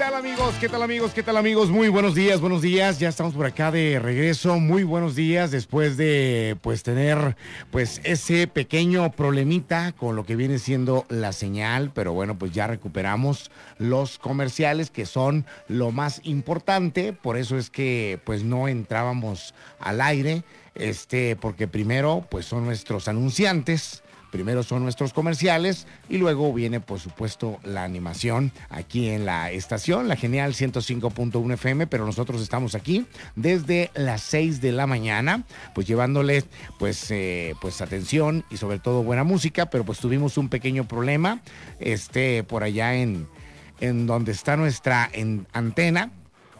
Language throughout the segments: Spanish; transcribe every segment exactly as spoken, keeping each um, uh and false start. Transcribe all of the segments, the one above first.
tal amigos? ¿Qué tal amigos? ¿Qué tal amigos? Muy buenos días, buenos días. Ya estamos por acá de regreso. Muy buenos días después de pues tener pues ese pequeño problemita con lo que viene siendo la señal, pero bueno, pues ya recuperamos los comerciales que son lo más importante, por eso es que pues no entrábamos al aire, este porque primero pues son nuestros anunciantes. Primero son nuestros comerciales y luego viene, por supuesto, la animación aquí en la estación, la Genial ciento cinco punto uno F M, pero nosotros estamos aquí desde las seis de la mañana, pues llevándoles pues, eh, pues atención y sobre todo buena música, pero pues tuvimos un pequeño problema este, por allá en, en donde está nuestra en, antena.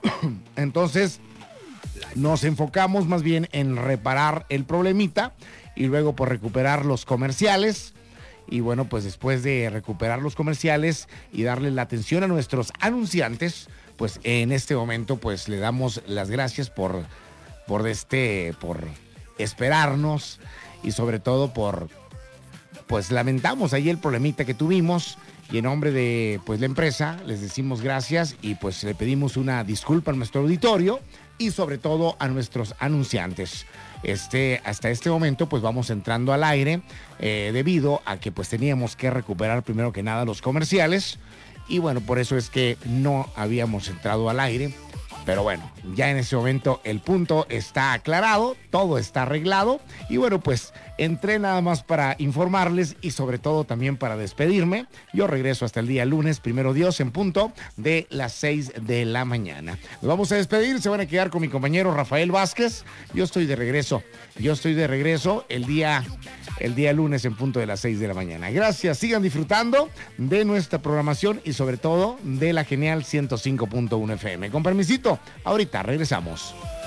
Entonces nos enfocamos más bien en reparar el problemita y luego por recuperar los comerciales. Y bueno, pues después de recuperar los comerciales y darle la atención a nuestros anunciantes, pues en este momento pues le damos las gracias por, por, este, por esperarnos y sobre todo por, pues lamentamos ahí el problemita que tuvimos. Y en nombre de pues la empresa les decimos gracias y pues le pedimos una disculpa a nuestro auditorio y sobre todo a nuestros anunciantes. Este, hasta este momento pues vamos entrando al aire eh, debido a que pues teníamos que recuperar primero que nada los comerciales y bueno, por eso es que no habíamos entrado al aire. Pero bueno, ya en ese momento el punto está aclarado, todo está arreglado y bueno, pues entré nada más para informarles y sobre todo también para despedirme. Yo regreso hasta el día lunes, primero Dios, en punto de las seis de la mañana. Nos vamos a despedir, se van a quedar con mi compañero Rafael Vázquez. Yo estoy de regreso, yo estoy de regreso el día, el día lunes en punto de las seis de la mañana. Gracias, sigan disfrutando de nuestra programación y sobre todo de la Genial ciento cinco punto uno F M. Con permisito, ahorita regresamos.